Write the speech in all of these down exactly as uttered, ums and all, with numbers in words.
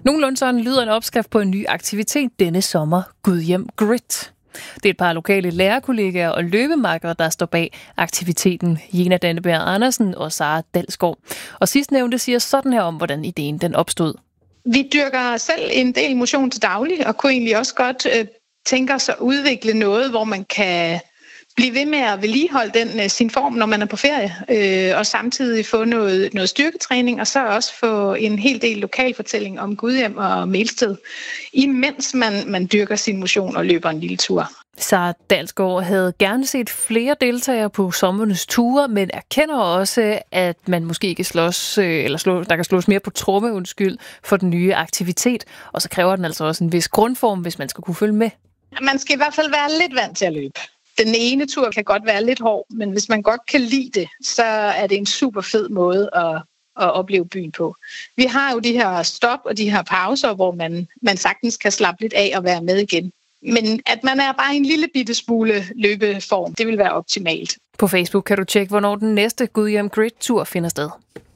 Nogenlunde sådan lyder en opskrift på en ny aktivitet denne sommer, Gudhjem Grit. Det er et par lokale lærerkollegaer og løbemarkeder, der står bag aktiviteten. Jena Danneberg Andersen og Sara Dalsgaard. Og sidstnævnte siger sådan her om, hvordan ideen den opstod. Vi dyrker selv en del motion til daglig, og kunne egentlig også godt øh, tænke os at udvikle noget, hvor man kan blive ved med at vedligeholde den, øh, sin form, når man er på ferie, øh, og samtidig få noget, noget styrketræning, og så også få en hel del lokalfortælling om Gudhjem og Melsted, imens man, man dyrker sin motion og løber en lille tur. Sara Dalsgaard havde gerne set flere deltagere på sommernes ture, men erkender også, at man måske ikke slås, eller slå, der kan slås mere på tromme, undskyld, for den nye aktivitet. Og så kræver den altså også en vis grundform, hvis man skal kunne følge med. Man skal i hvert fald være lidt vant til at løbe. Den ene tur kan godt være lidt hård, men hvis man godt kan lide det, så er det en super fed måde at, at opleve byen på. Vi har jo de her stop og de her pauser, hvor man, man sagtens kan slappe lidt af og være med igen. Men at man er bare en lille bitte smule løbeform, det vil være optimalt. På Facebook kan du tjekke, hvornår den næste Gudhjem Grit-tur finder sted.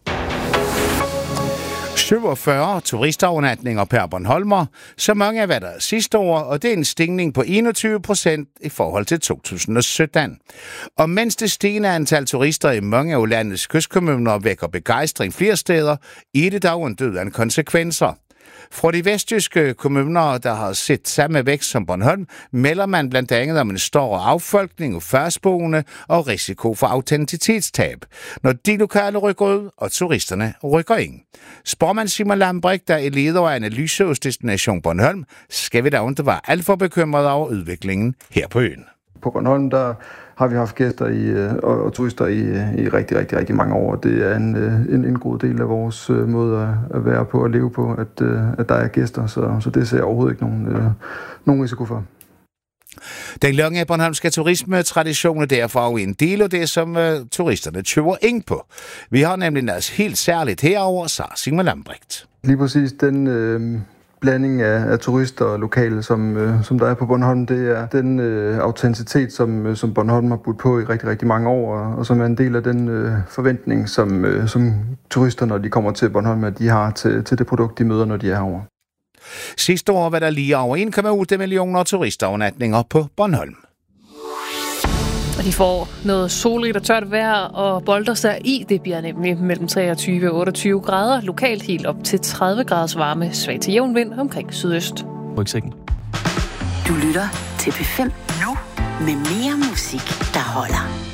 syvogfyrre turistovernatninger per bornholmer, så mange er hvad der sidste år, og det er en stigning på enogtyve procent i forhold til to tusind og sytten. Og mens det stigende antal turister i mange af landets kystkommuner vækker begejstring flere steder, er det dog en død af konsekvenser. Fra de vestjyske kommuner, der har set samme vækst som Bornholm, melder man blandt andet om en stor affolkning af fastboende og risiko for autenticitetstab, når de lokale rykker ud og turisterne rykker ind. Spormand Simon Lambrecht, der er leder af Analyse hos Destination Bornholm, skal vi dog ikke være alt for bekymret over udviklingen her på øen. På Bornholm, der har vi haft gæster i, og, og turister i, i rigtig, rigtig, rigtig mange år. Det er en, en, en god del af vores måde at være på og leve på, at, at der er gæster, så, så det ser jeg overhovedet ikke nogen, øh, nogen risiko for. Den lange bornholmske turismetradition er derfor en del af det, som uh, turisterne tøver ind på. Vi har nemlig noget helt særligt herover, så Simon Lambrecht. Lige præcis den øh, blanding af, af turister og lokale, som, øh, som der er på Bornholm, det er den øh, autenticitet, som, som Bornholm har budt på i rigtig, rigtig mange år, og, og som er en del af den øh, forventning, som, øh, som turister, når de kommer til Bornholm, at de har til, til det produkt, de møder, når de er herovre. Sidste år var der lige over en komma otte millioner turistovernatninger på Bornholm. Og de får noget solrigt og tørt vejr og bolder sig i. Det bliver nemlig mellem treogtyve og otteogtyve grader. Lokalt helt op til tredive graders varme. Svag til jævn vind omkring sydøst. Rygsækken. Du lytter til P fem nu med mere musik, der holder.